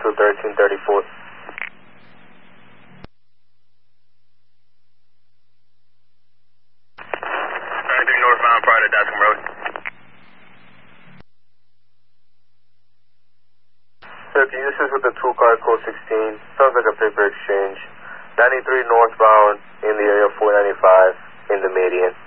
to 1334. 93 northbound, prior to Dotson Road. Turkey, this is with the 2-car code 16. Sounds like a paper exchange. 93 northbound in the area 495 in the median.